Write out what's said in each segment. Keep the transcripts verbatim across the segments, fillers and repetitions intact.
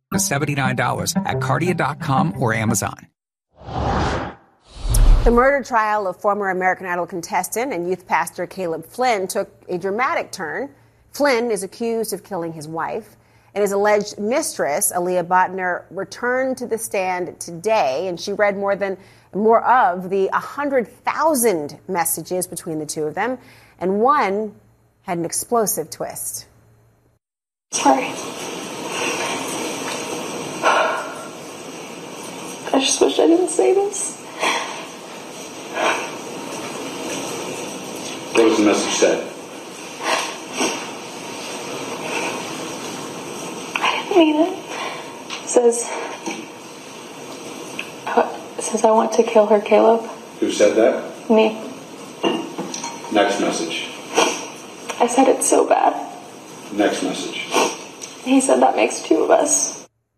seventy-nine dollars at Cardia dot com or Amazon. The murder trial of former American Idol contestant and youth pastor Caleb Flynn took a dramatic turn. Flynn is accused of killing his wife, and his alleged mistress, Aaliyah Botner, returned to the stand today, and she read more than more of the one hundred thousand messages between the two of them, and one had an explosive twist. Sorry. I just wish I didn't say this. What was the message said? I didn't mean it. It says, uh, it says I want to kill her, Caleb. Who said that? Me. Next message. I said it so bad. Next message. He said that makes two of us.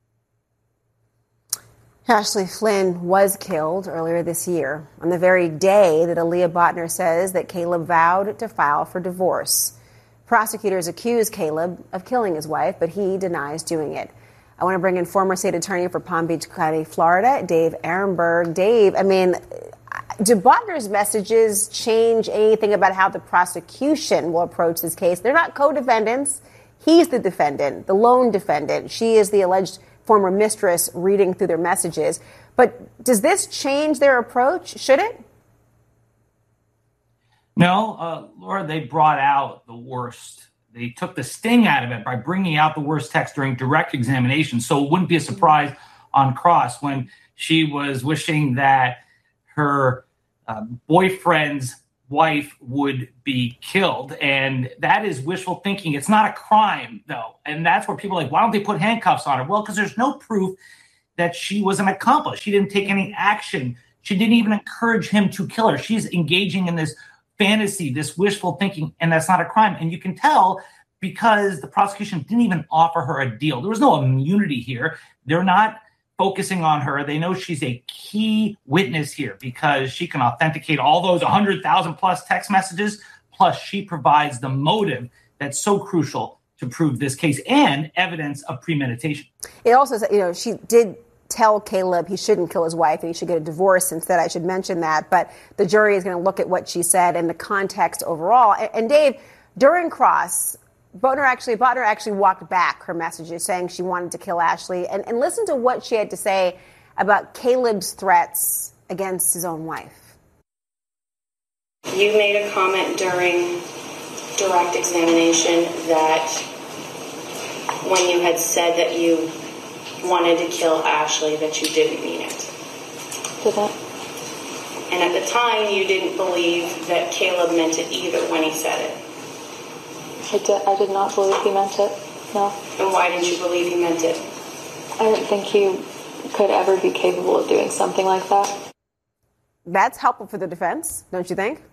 Ashley Flynn was killed earlier this year on the very day that Aaliyah Botner says that Caleb vowed to file for divorce. Prosecutors accuse Caleb of killing his wife, but he denies doing it. I want to bring in former state attorney for Palm Beach County, Florida, Dave Ehrenberg. Dave, I mean, do Botner's messages change anything about how the prosecution will approach this case? They're not co-defendants. He's the defendant, the lone defendant. She is the alleged former mistress reading through their messages. But does this change their approach? Should it? No, uh, Laura, they brought out the worst. They took the sting out of it by bringing out the worst text during direct examination. So it wouldn't be a surprise on cross when she was wishing that her uh, boyfriend's wife would be killed. And that is wishful thinking. It's not a crime, though. And that's where people are like, why don't they put handcuffs on her? Well, because there's no proof that she was an accomplice. She didn't take any action. She didn't even encourage him to kill her. She's engaging in this fantasy, this wishful thinking, and that's not a crime. And you can tell because the prosecution didn't even offer her a deal. There was no immunity here. They're not focusing on her. They know she's a key witness here because she can authenticate all those one hundred thousand plus text messages. Plus, she provides the motive that's so crucial to prove this case and evidence of premeditation. It also says, you know, she did tell Caleb he shouldn't kill his wife and he should get a divorce instead. I should mention that. But the jury is going to look at what she said and the context overall. And, and Dave, during cross, Botner actually, Botner actually walked back her messages saying she wanted to kill Ashley. And, and listen to what she had to say about Caleb's threats against his own wife. You made a comment during direct examination that when you had said that you wanted to kill Ashley, that you didn't mean it. Did that? And at the time, you didn't believe that Caleb meant it either when he said it. I did, I did not believe he meant it, no. And why didn't you believe he meant it? I didn't think he could ever be capable of doing something like that. That's helpful for the defense, don't you think?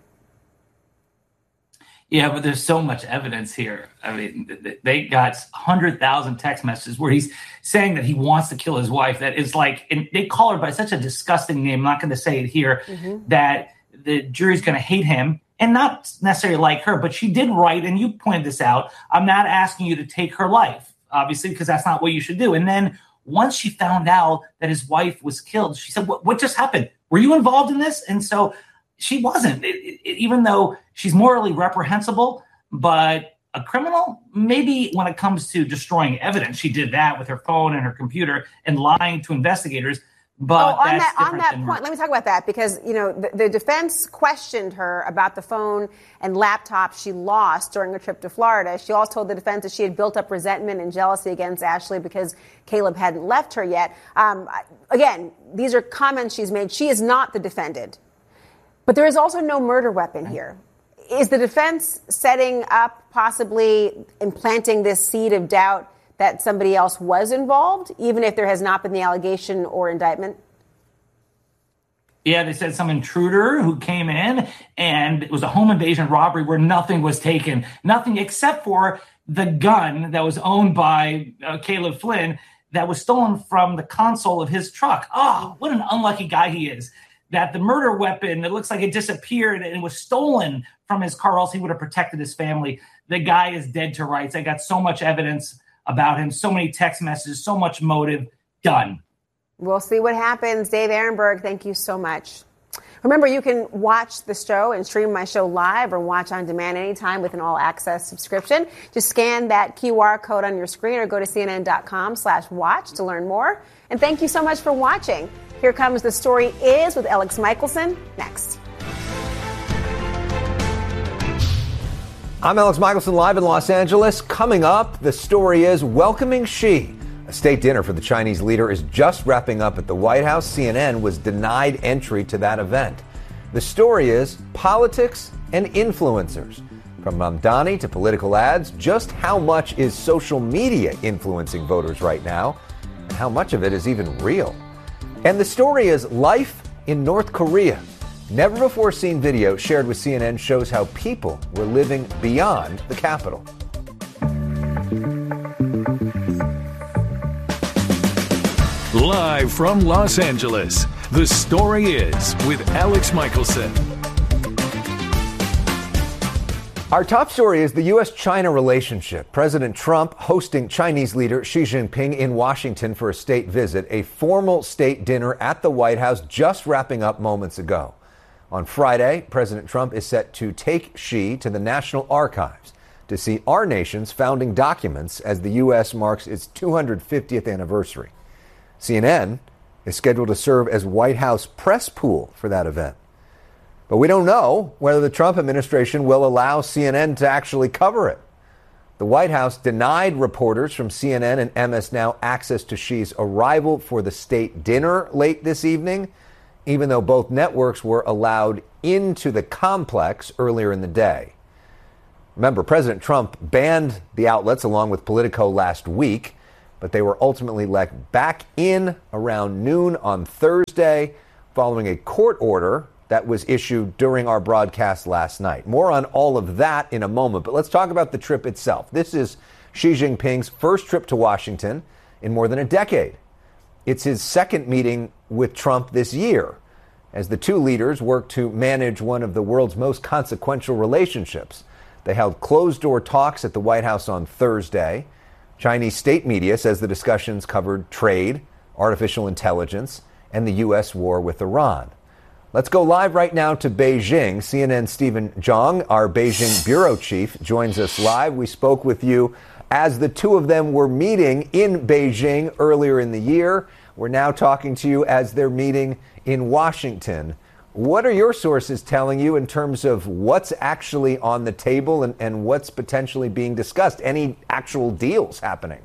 Yeah, but there's so much evidence here. I mean, they got one hundred thousand text messages where he's saying that he wants to kill his wife. That is like, and they call her by such a disgusting name, I'm not going to say it here, mm-hmm. that the jury's going to hate him. And not necessarily like her, but she did write, and you pointed this out, I'm not asking you to take her life, obviously, because that's not what you should do. And then once she found out that his wife was killed, she said, what, what just happened? Were you involved in this? And so she wasn't, it, it, even though she's morally reprehensible, but a criminal, maybe when it comes to destroying evidence, she did that with her phone and her computer and lying to investigators. But oh, on that's that, on that point, her. let me talk about that because, you know, the, the defense questioned her about the phone and laptop she lost during a trip to Florida. She also told the defense that she had built up resentment and jealousy against Ashley because Caleb hadn't left her yet. Um, again, these are comments she's made. She is not the defendant. But there is also no murder weapon here. Is the defense setting up, possibly implanting this seed of doubt that somebody else was involved, even if there has not been the allegation or indictment? Yeah, they said some intruder who came in, and it was a home invasion robbery where nothing was taken, nothing except for the gun that was owned by uh, Caleb Flynn that was stolen from the console of his truck. Oh, what an unlucky guy he is. That the murder weapon, it looks like it disappeared and it was stolen from his car, else he would have protected his family. The guy is dead to rights. I got so much evidence about him. So many text messages, so much motive. Done. We'll see what happens. Dave Ehrenberg, thank you so much. Remember, you can watch the show and stream my show live or watch on demand anytime with an all-access subscription. Just scan that Q R code on your screen or go to cnn.com slash watch to learn more. And thank you so much for watching. Here comes The Story Is with Alex Michelson next. I'm Alex Michelson, live in Los Angeles. Coming up, The Story Is welcoming Xi. A state dinner for the Chinese leader is just wrapping up at the White House. C N N was denied entry to that event. The story is politics and influencers. From Mamdani to political ads, just how much is social media influencing voters right now? And how much of it is even real? And the story is life in North Korea. Never before seen video shared with C N N shows how people were living beyond the capital. Live from Los Angeles, The Story Is with Alex Michelson. Our top story is the U S China relationship. President Trump hosting Chinese leader Xi Jinping in Washington for a state visit, a formal state dinner at the White House just wrapping up moments ago. On Friday, President Trump is set to take Xi to the National Archives to see our nation's founding documents as the U S marks its two hundred fiftieth anniversary. C N N is scheduled to serve as White House press pool for that event. But we don't know whether the Trump administration will allow C N N to actually cover it. The White House denied reporters from C N N and M S Now access to Xi's arrival for the state dinner late this evening, even though both networks were allowed into the complex earlier in the day. Remember, President Trump banned the outlets along with Politico last week, but they were ultimately let back in around noon on Thursday following a court order that was issued during our broadcast last night. More on all of that in a moment, but let's talk about the trip itself. This is Xi Jinping's first trip to Washington in more than a decade. It's his second meeting with Trump this year, as the two leaders work to manage one of the world's most consequential relationships. They held closed-door talks at the White House on Thursday. Chinese state media says the discussions covered trade, artificial intelligence, and the U S war with Iran. Let's go live right now to Beijing. C N N's Stephen Zhang, our Beijing bureau chief, joins us live. We spoke with you as the two of them were meeting in Beijing earlier in the year. We're now talking to you as they're meeting in Washington. What are your sources telling you in terms of what's actually on the table and, and what's potentially being discussed? Any actual deals happening?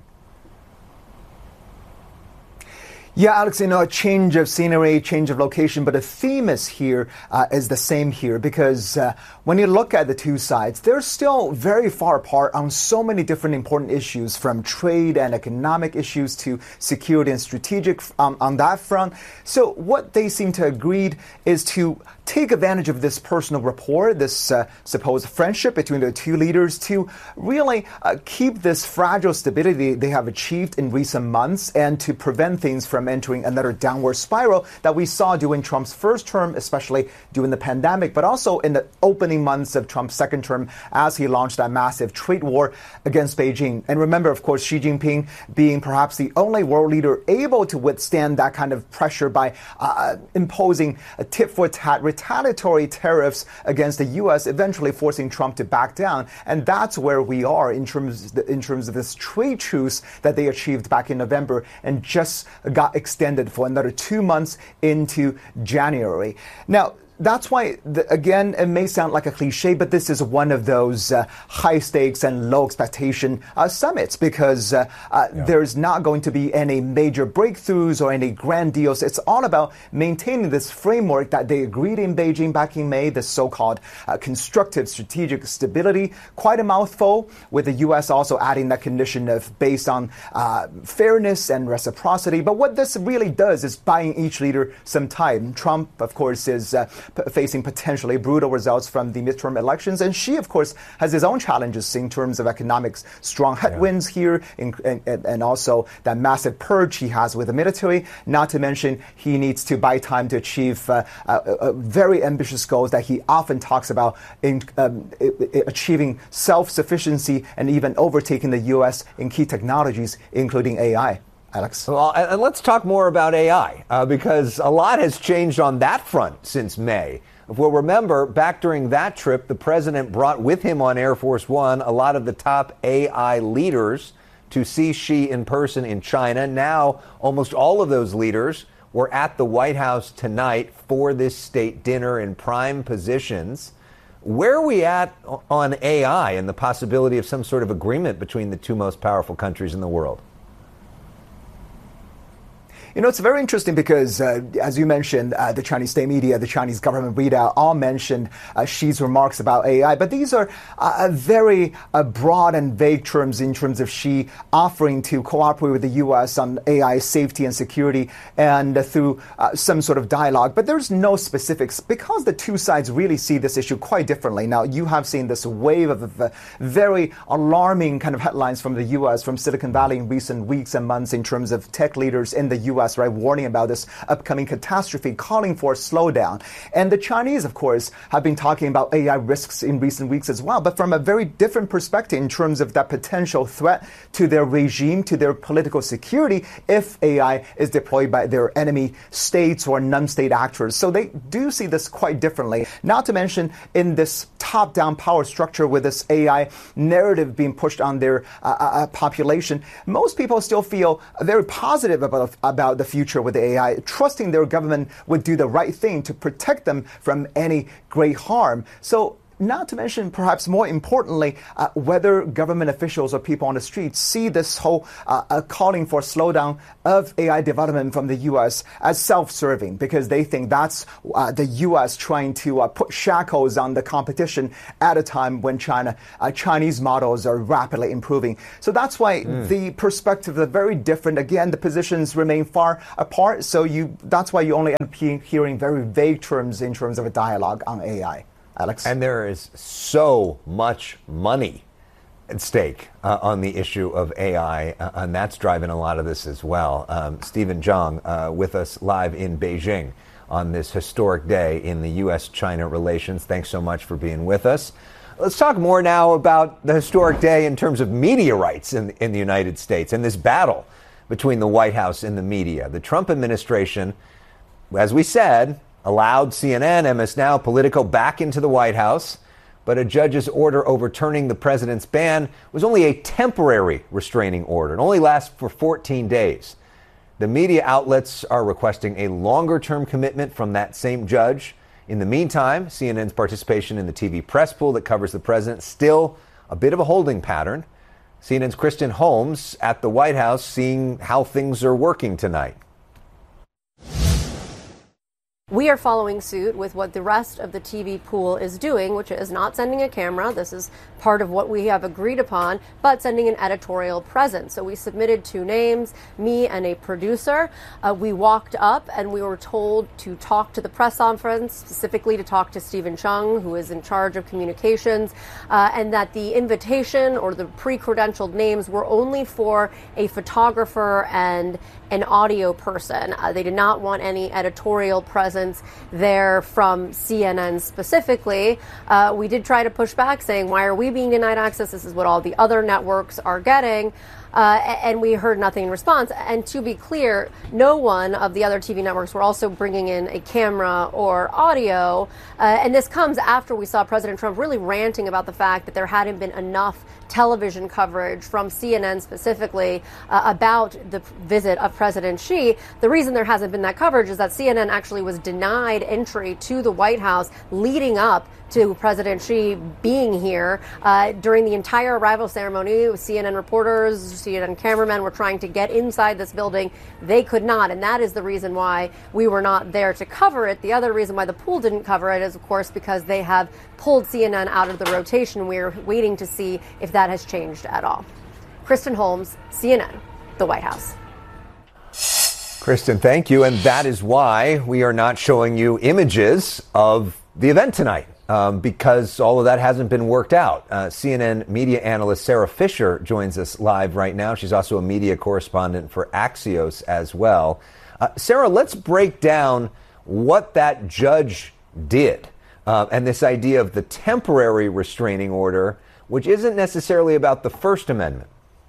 Yeah, Alex, you know, a change of scenery, change of location, but the theme is here, uh, is the same here, because uh, when you look at the two sides, they're still very far apart on so many different important issues, from trade and economic issues to security and strategic um, on that front. So what they seem to agreed is to take advantage of this personal rapport, this uh, supposed friendship between the two leaders, to really uh, keep this fragile stability they have achieved in recent months and to prevent things from entering another downward spiral that we saw during Trump's first term, especially during the pandemic, but also in the opening months of Trump's second term as he launched that massive trade war against Beijing. And remember, of course, Xi Jinping being perhaps the only world leader able to withstand that kind of pressure by uh, imposing a tit-for-tat retaliatory tariffs against the U S, eventually forcing Trump to back down. And that's where we are in terms, in terms of this trade truce that they achieved back in November and just got extended for another two months into January. Now, that's why, the, again, it may sound like a cliche, but this is one of those uh, high stakes and low expectation uh, summits because uh, uh, yeah. there's not going to be any major breakthroughs or any grand deals. It's all about maintaining this framework that they agreed in Beijing back in May, the so-called uh, constructive strategic stability. Quite a mouthful, with the U S also adding that condition of based on uh, fairness and reciprocity. But what this really does is buying each leader some time. Trump, of course, is uh, p- facing potentially brutal results from the midterm elections. And Xi, of course, has his own challenges in terms of economics, strong headwinds yeah. here, in, and, and also that massive purge he has with the military. Not to mention, he needs to buy time to achieve uh, uh, uh, very ambitious goals that he often talks about in um, I- I achieving self-sufficiency and even overtaking the U S in key technologies, including A I. Alex? Well, and let's talk more about A I, uh, because a lot has changed on that front since May. If we'll remember, back during that trip, the president brought with him on Air Force One a lot of the top A I leaders to see Xi in person in China. Now, almost all of those leaders were at the White House tonight for this state dinner in prime positions. Where are we at on A I and the possibility of some sort of agreement between the two most powerful countries in the world? You know, it's very interesting because, uh, as you mentioned, uh, the Chinese state media, the Chinese government readout all mentioned uh, Xi's remarks about A I. But these are uh, very uh, broad and vague terms in terms of Xi offering to cooperate with the U S on A I safety and security and uh, through uh, some sort of dialogue. But there's no specifics because the two sides really see this issue quite differently. Now, you have seen this wave of uh, very alarming kind of headlines from the U S, from Silicon Valley in recent weeks and months in terms of tech leaders in the U S. Right, warning about this upcoming catastrophe, calling for a slowdown. And the Chinese, of course, have been talking about A I risks in recent weeks as well, but from a very different perspective in terms of that potential threat to their regime, to their political security, if A I is deployed by their enemy states or non-state actors. So they do see this quite differently. Not to mention, in this top-down power structure with this A I narrative being pushed on their uh, uh, population, most people still feel very positive about, about the future with A I, trusting their government would do the right thing to protect them from any great harm. So, not to mention, perhaps more importantly, uh, whether government officials or people on the streets see this whole uh, uh, calling for slowdown of A I development from the U S as self-serving, because they think that's uh, the U S trying to uh, put shackles on the competition at a time when China uh, Chinese models are rapidly improving. So that's why mm. the perspectives are very different. Again, the positions remain far apart. So you that's why you only end up he- hearing very vague terms in terms of a dialogue on A I. Alex? And there is so much money at stake uh, on the issue of A I, uh, and that's driving a lot of this as well. Um, Stephen Zhang uh, with us live in Beijing on this historic day in the U S China relations. Thanks so much for being with us. Let's talk more now about the historic day in terms of media rights in, in the United States and this battle between the White House and the media. The Trump administration, as we said, allowed C N N, M S Now, Politico back into the White House, but a judge's order overturning the president's ban was only a temporary restraining order. It only lasts for fourteen days. The media outlets are requesting a longer-term commitment from that same judge. In the meantime, C N N's participation in the T V press pool that covers the president still a bit of a holding pattern. C N N's Kristen Holmes at the White House seeing how things are working tonight. We are following suit with what the rest of the T V pool is doing, which is not sending a camera. This is part of what we have agreed upon, but sending an editorial presence. So we submitted two names, me and a producer. Uh, we walked up and we were told to talk to the press conference, specifically to talk to Stephen Chung, who is in charge of communications, uh, and that the invitation or the pre-credentialed names were only for a photographer and an audio person. Uh, they did not want any editorial presence there from C N N specifically. Uh, we did try to push back, saying, why are we being denied access? This is what all the other networks are getting. Uh, and we heard nothing in response. And to be clear, no one of the other T V networks were also bringing in a camera or audio. Uh, and this comes after we saw President Trump really ranting about the fact that there hadn't been enough television coverage from C N N specifically uh, about the visit of President Xi. The reason there hasn't been that coverage is that C N N actually was denied entry to the White House leading up to President Xi being here. Uh, during the entire arrival ceremony, C N N reporters, C N N cameramen were trying to get inside this building. They could not, and that is the reason why we were not there to cover it. The other reason why the pool didn't cover it is, of course, because they have pulled C N N out of the rotation. We're waiting to see if that has changed at all. Kristen Holmes, C N N, the White House. Kristen, thank you. And that is why we are not showing you images of the event tonight, um, because all of that hasn't been worked out. Uh, C N N media analyst Sarah Fisher joins us live right now. She's also a media correspondent for Axios as well. Uh, Sarah, let's break down what that judge did uh, and this idea of the temporary restraining order, which isn't necessarily about the First Amendment.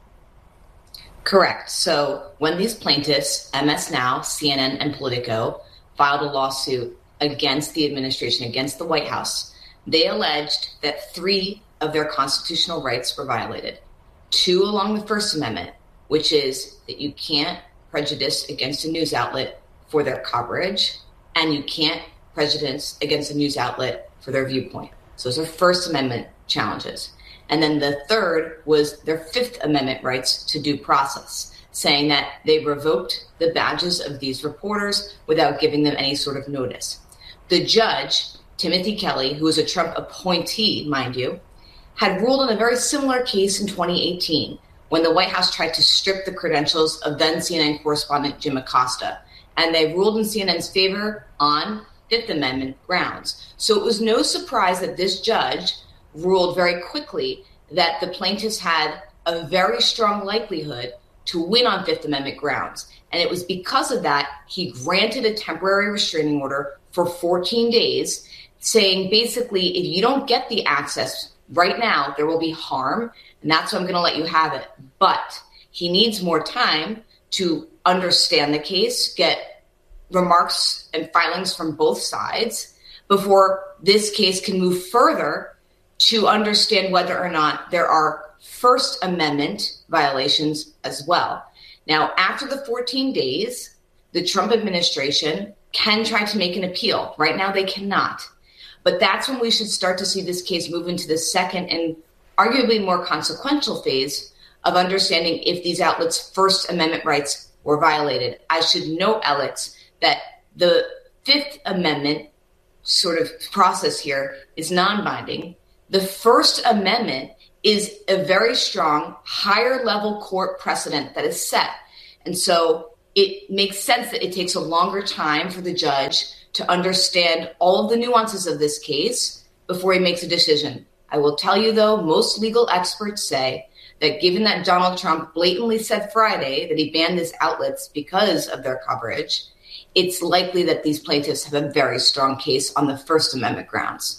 Correct. So when these plaintiffs, M S Now, C N N, and Politico, filed a lawsuit against the administration, against the White House, they alleged that three of their constitutional rights were violated. Two along the First Amendment, which is that you can't prejudice against a news outlet for their coverage, and you can't prejudice against a news outlet for their viewpoint. So those are First Amendment challenges. And then the third was their Fifth Amendment rights to due process, saying that they revoked the badges of these reporters without giving them any sort of notice. The judge, Timothy Kelly, who was a Trump appointee, mind you, had ruled on a very similar case in twenty eighteen when the White House tried to strip the credentials of then C N N correspondent Jim Acosta. And they ruled in C N N's favor on Fifth Amendment grounds. So it was no surprise that this judge ruled very quickly that the plaintiffs had a very strong likelihood to win on Fifth Amendment grounds. And it was because of that he granted a temporary restraining order for fourteen days, saying basically, if you don't get the access right now, there will be harm, and that's why I'm going to let you have it. But he needs more time to understand the case, get remarks and filings from both sides before this case can move further to understand whether or not there are First Amendment violations as well. Now, after the fourteen days, the Trump administration can try to make an appeal. Right now, they cannot. But that's when we should start to see this case move into the second and arguably more consequential phase of understanding if these outlets' First Amendment rights were violated. I should note, Alex, that the Fifth Amendment sort of process here is non-binding. The First Amendment is a very strong, higher level court precedent that is set. And so it makes sense that it takes a longer time for the judge to understand all of the nuances of this case before he makes a decision. I will tell you, though, most legal experts say that given that Donald Trump blatantly said Friday that he banned these outlets because of their coverage, it's likely that these plaintiffs have a very strong case on the First Amendment grounds.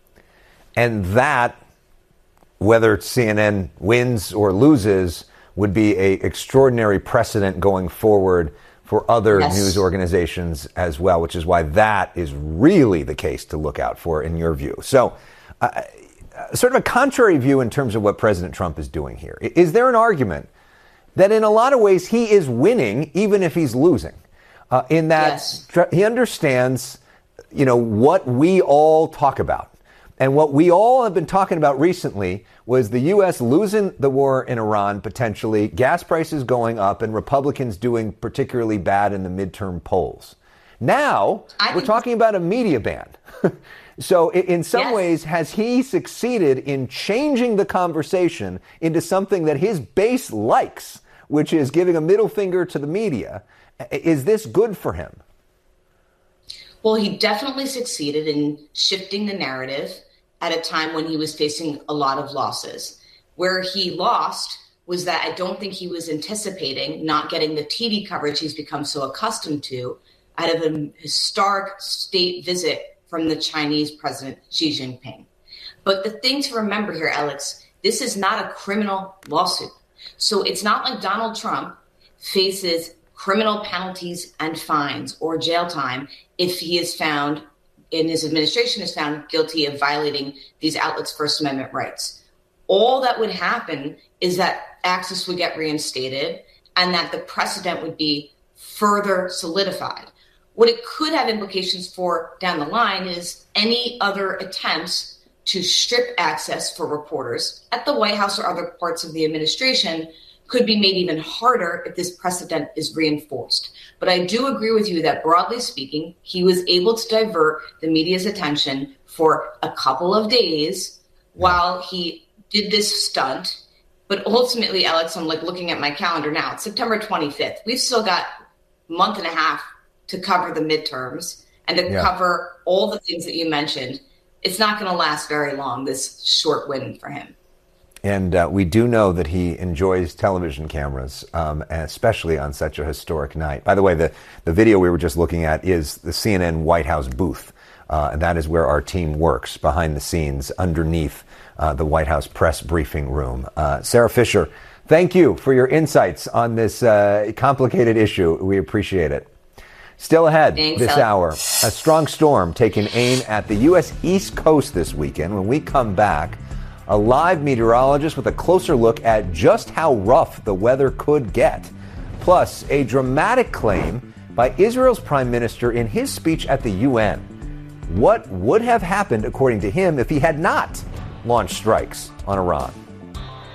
And that, whether C N N wins or loses, would be an extraordinary precedent going forward for other yes. news organizations as well, which is why that is really the case to look out for in your view. So uh, sort of a contrary view in terms of what President Trump is doing here. Is there an argument that in a lot of ways he is winning even if he's losing? Uh, in that yes. he understands, you know, what we all talk about. And what we all have been talking about recently was the U S losing the war in Iran, potentially, gas prices going up, and Republicans doing particularly bad in the midterm polls. Now, we're talking about a media ban. So in some yes. ways, has he succeeded in changing the conversation into something that his base likes, which is giving a middle finger to the media? Is this good for him? Well, he definitely succeeded in shifting the narrative at a time when he was facing a lot of losses. Where he lost was that I don't think he was anticipating not getting the T V coverage he's become so accustomed to out of a historic state visit from the Chinese president, Xi Jinping. But the thing to remember here, Alex, this is not a criminal lawsuit. So it's not like Donald Trump faces criminal penalties and fines or jail time if he is found, in his administration is found guilty of violating these outlets' First Amendment rights. All that would happen is that access would get reinstated and that the precedent would be further solidified. What it could have implications for down the line is any other attempts to strip access for reporters at the White House or other parts of the administration could be made even harder if this precedent is reinforced. But I do agree with you that, broadly speaking, he was able to divert the media's attention for a couple of days while he did this stunt. But ultimately, Alex, I'm like looking at my calendar now. It's September twenty-fifth. We've still got month and a half to cover the midterms and to Yeah. cover all the things that you mentioned. It's not going to last very long, this short win for him. And uh, we do know that he enjoys television cameras, um, especially on such a historic night. By the way, the, the video we were just looking at is the C N N White House booth. Uh, and that is where our team works, behind the scenes, underneath uh, the White House press briefing room. Uh, Sarah Fisher, thank you for your insights on this uh, complicated issue. We appreciate it. Still ahead Thanks, this Alex. hour, a strong storm taking aim at the U S East Coast this weekend. When we come back, a live meteorologist with a closer look at just how rough the weather could get. Plus, a dramatic claim by Israel's prime minister in his speech at the U N. What would have happened, according to him, if he had not launched strikes on Iran?